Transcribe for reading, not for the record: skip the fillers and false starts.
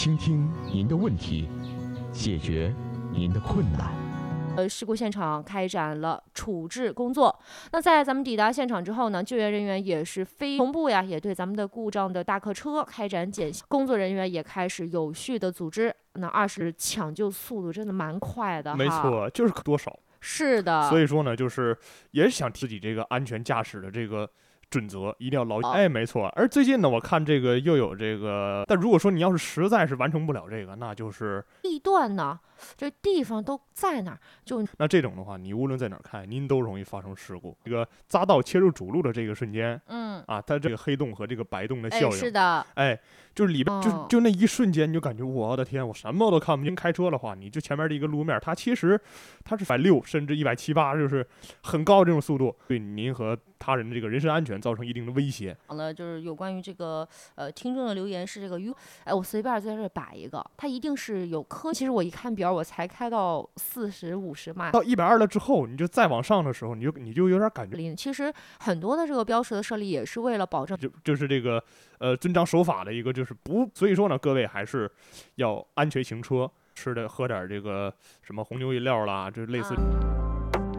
倾听您的问题，解决您的困难。 事故现场开展了处置工作。那在咱们抵达现场之后呢，救援人员也是非同步呀，也对咱们的故障的大客车开展检修，工作人员也开始有序的组织。那20抢救速度真的蛮快的哈。 没错，就是多少。 是的。 所以说呢，就是也是想自己这个安全驾驶的这个准则一定要牢记。哎，没错。而最近呢，我看这个又有这个，但如果说你要是实在是完成不了这个，那就是地段呢，这地方都在哪儿？ 那这种的话，你无论在哪儿开，您都容易发生事故。这个匝道切入主路的这个瞬间，它这个黑洞和这个白洞的效应， 是的， 就是里边就那一瞬间，你就感觉我的天，我什么都看不清。开车的话，你就前面的一个路面，它其实它是160甚至170、180，就是很高的这种速度，对您和他人的这个人身安全造成一定的威胁。 好了，就是有关于这个听众的留言是这个我随便在这摆一个，它一定是有科。其实我一看表，我才开到40、50迈， 到120了之后，你就再往上的时候，你就有点感觉。 其实很多的这个标识的设立也是为了保证， 就是这个遵章守法的一个，就是不，所以说呢，各位还是要安全行车，吃的喝点这个什么红牛饮料啦，就类似。